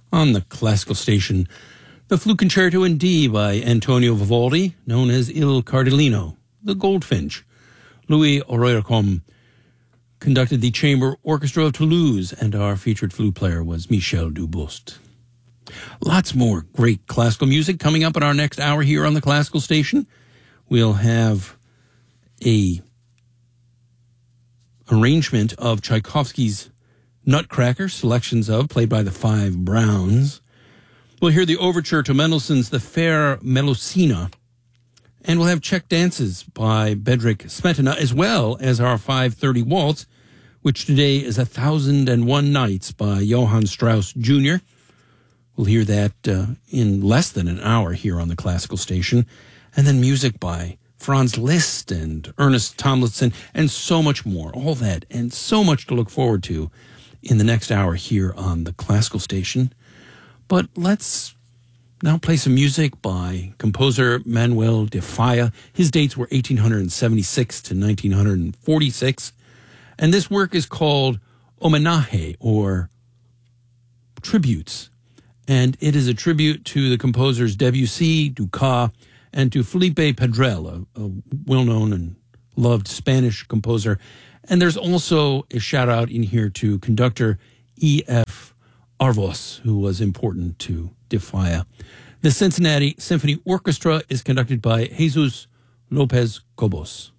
On the classical station, the Flute Concerto in D by Antonio Vivaldi, known as Il Cardellino, the Goldfinch. Louis Oreillacom conducted the Chamber Orchestra of Toulouse, and our featured flute player was Michel Dubost. Lots more great classical music coming up in our next hour here on the classical station. We'll have a arrangement of Tchaikovsky's Nutcracker, selections of, played by the Five Browns. We'll hear the overture to Mendelssohn's The Fair Melusina, and we'll have Czech dances by Bedřich Smetana, as well as our 5:30 waltz, which today is 1001 Nights by Johann Strauss Jr. We'll hear that in less than an hour here on the classical station. And then music by Franz Liszt and Ernest Tomlinson, and so much more. All that and so much to look forward to in the next hour here on the classical station. But let's now play some music by composer Manuel de Falla. His dates were 1876 to 1946. And this work is called Homenaje, or Tributes. And it is a tribute to the composers Debussy, Dukas, and to Felipe Pedrell, a well-known and loved Spanish composer. And there's also a shout-out in here to conductor E.F. Arvos, who was important to de Falla. The Cincinnati Symphony Orchestra is conducted by Jesus Lopez Cobos.